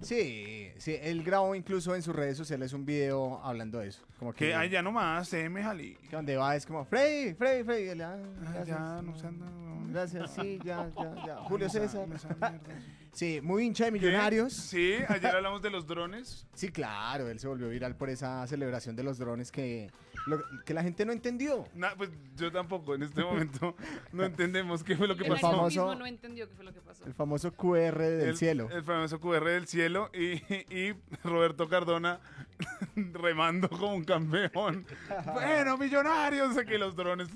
Sí, sí, él grabó incluso en sus redes sociales un video hablando de eso. Como Que, ay, ya nomás, me jalí. que donde va es como, Freddy, y él, gracias, Ya, no se anda. gracias, sí, ya. Julio César. Esa mierda. Sí, muy hincha de ¿Qué? Millonarios. Sí, ayer hablamos de los drones. Sí, claro, él se volvió viral por esa celebración de los drones que la gente no entendió. Pues yo tampoco, en este momento no entendemos qué fue lo que El pasó. famoso- mismo no entendió qué fue lo que pasó. El famoso QR del cielo. El famoso QR del cielo y Roberto Cardona remando como un campeón. Bueno, Millonarios, que los drones.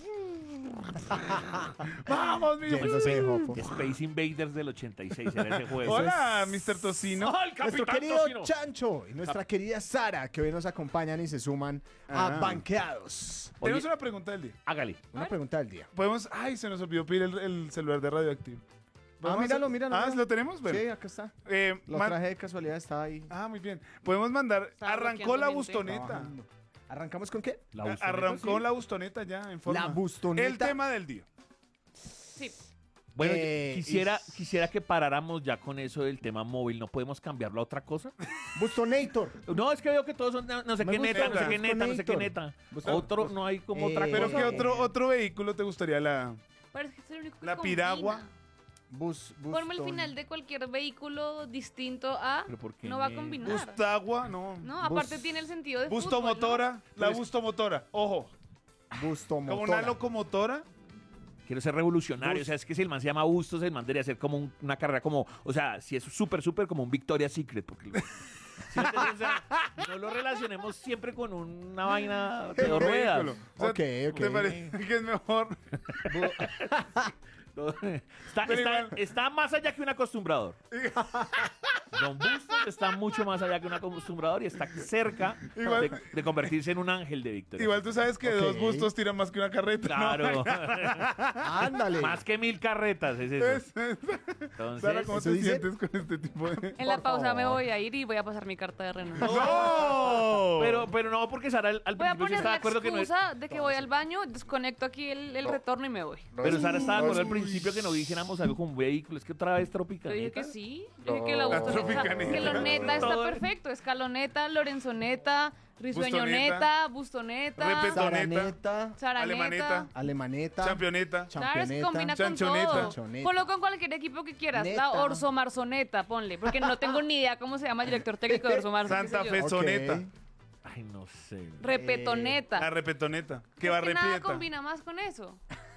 Vamos, Millonarios. Yéndose de jopo. Space Invaders del 86 era ese juego. Hola, Mr. Tocino. ¡Oh, el Nuestro Capitán querido Tocino! Chancho y nuestra querida Sara, que hoy nos acompañan y se suman a Ah. Banqueados. Tenemos Oye, una pregunta del día. hágale. Una pregunta del día. Podemos. Ay, se nos olvidó pedir el celular de Radioactivo. Ah, míralo. Ah, ¿lo tenemos? Bueno. Sí, acá está. Lo Man- traje de casualidad, está ahí. Ah, muy bien. Podemos mandar. Estaba Arrancó la bloqueando gente. bustoneta. trabajando. ¿Arrancamos con qué? La bustoneta, Arrancó sí. la bustoneta ya en forma. La bustoneta. El tema del día. Sí. Bueno, Eh, quisiera que paráramos ya con eso del tema móvil. ¿No podemos cambiarlo a otra cosa? Bustonator. No, es que veo que todos son no sé Me qué gusta neta, no sé el qué neta, no sé qué Bustonator. neta. Busca- Otro, no hay como otra Eh, Pero cosa. ¿qué otro vehículo te gustaría la Pero es que es el único que La combina. piragua? Ponme el final de cualquier vehículo distinto a. ¿Pero por qué No va a me- combinar. Bustagua? No. No, aparte tiene el sentido de Bustomotora. fútbol, La bustomotora. Ojo. Bustomotora. Como una locomotora. Quiero ser revolucionario. O sea, es que si el man se llama Bustos, el man debería ser como una carrera como. O sea, si es súper como un Victoria's Secret. Porque, ¿sí me entiendes? O sea, no lo relacionemos siempre con una vaina de dos ruedas. Vehículo. O sea, Ok. ¿te parece que es mejor? Pero igual- Está más allá que un acostumbrador. Don Bustos está mucho más allá que un acostumbrador y está cerca Igual- de convertirse en un ángel de victoria. Igual tú sabes que Ok. dos bustos tiran más que una carreta. ¿no? Claro. Ándale. Más que 1000 carretas, es eso. Sara, Entonces, ¿cómo ¿eso te dice? sientes con este tipo de...? En la Por pausa me favor. voy a ir y voy a pasar mi carta de renuncia. ¡No! pero no, porque Sara al Voy a principio sí poner estaba la de acuerdo que no es. excusa de que voy al baño, desconecto aquí el retorno y me voy. Pero Sara estaba de acuerdo al principio que no dijéramos algo con vehículo. Es que otra vez Yo Tropicana. dije que sí. Yo dije que la No. bustoneta, escaloneta está Todo. perfecto. Escaloneta, Lorenzoneta, Risueñoneta, Bustoneta, Repetoneta. Saraneta. Saraneta. Alemaneta. Alemaneta. Championeta. Claro, es que combina con Chanchoneta. todo. Chanchoneta. Ponlo con cualquier equipo que quieras. Neta. La Orso Marzoneta, ponle. Porque no tengo ni idea cómo se llama el director técnico de Orso Marzo. Santa qué sé yo. Fe. Soneta. Ok. Ay, no sé. Repetoneta. La repetoneta. Que Es va que nada repieta. combina más con eso.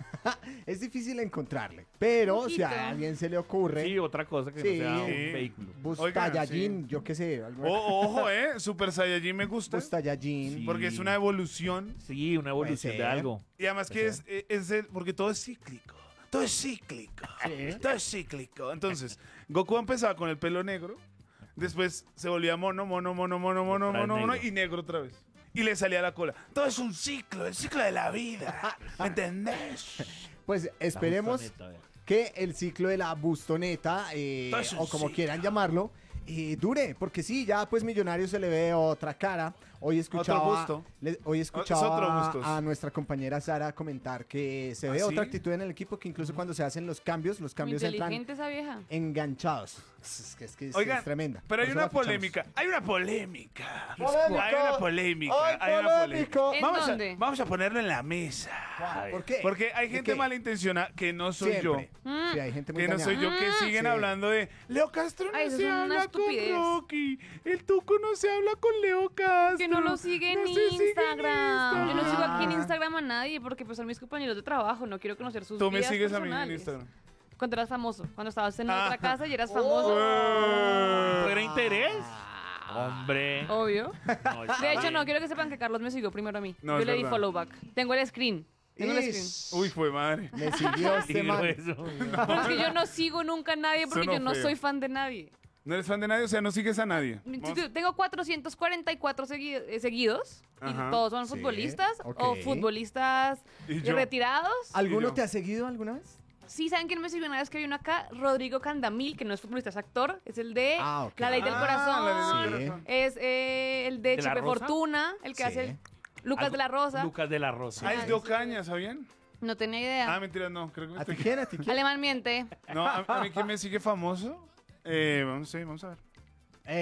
Es difícil encontrarle. Pero si a Poquito. alguien se le ocurre. Sí, otra cosa que Sí. no sea un Sí. vehículo. Oiga, Bustayallín, sí. yo qué sé. Ojo, Super Saiyajin me gusta. Bustayallín. Sí. Porque es una evolución. Sí, una evolución Puede de ser. algo. Y además que porque todo es cíclico. Todo es cíclico. Sí. Todo es cíclico. Entonces, Goku empezaba con el pelo negro. Después se volvía mono, negro. y negro otra vez. Y le salía la cola. Todo es un ciclo, el ciclo de la vida. ¿Me entendés? Pues esperemos bustoneta, a ver. que el ciclo de la bustoneta, Todo es un o como ciclo. quieran llamarlo, dure. Porque sí, ya pues Millonarios se le ve otra cara. Hoy escuchaba, busto. hoy Es escuchaba otro bustos. a nuestra compañera Sara comentar que se ve ¿Ah, otra sí? actitud en el equipo, que incluso cuando se hacen los cambios entran Inteligente esa vieja. enganchados. Es que Oigan, es tremenda. pero hay Por eso una la fichamos. polémica. Hay una polémica. ¡Polémico! Hay una polémica. ¡Ay, Hay una polémico! polémica. ¿En dónde? Vamos a ponerlo en la mesa. ¿Por qué? Porque hay ¿De gente qué? malintencionada que no soy Siempre. yo. Sí, hay gente muy Que no soy dañada. yo, que siguen Sí. hablando de Leo Castro no Ay, eso se es una habla con estupidez. Rocky. El Tuco no se habla con Leo Castro. Que no lo sigue en No se sigue en Instagram. Yo no sigo Instagram. aquí en Instagram a nadie porque pues son mis compañeros de trabajo. No quiero conocer sus Tú me vidas sigues a mí en personales. Instagram. Cuando eras famoso. Cuando estabas en Ah. otra casa y eras famoso. Oh. ¿Era interés? Hombre. Obvio. No, está De hecho, bien. no, quiero que sepan que Carlos me siguió primero a mí. No, Yo es le di verdad. follow back. Tengo el screen. Tengo el screen. Ish. Uy, fue madre. Me siguió este Digo man. eso. Pero es que yo no sigo nunca a nadie porque Sonó yo no feo. soy fan de nadie. ¿No eres fan de nadie? O sea, no sigues a nadie. Tengo 444 seguidos Ajá. y todos son Sí, futbolistas ok. o futbolistas Y yo. retirados. ¿Alguno Y yo. te ha seguido alguna vez? Sí, ¿saben quién me siguió una vez que hay uno acá? Rodrigo Candamil, que no es futbolista, es actor. Es el de Ah, ok. La Ley del Ah, Corazón. La Ley del Sí. Corazón. Es el de ¿De la Chepe Rosa? Fortuna, el que Sí. hace Lucas de la Rosa. Lucas de la Rosa. Ah, es de Ocaña, ¿sabían? No tenía idea. Ah, mentira, no. Creo que me ¿A ti estoy... quién? ¿A ti quién? Alemán miente. No, a mí que me sigue famoso. Vamos a ver.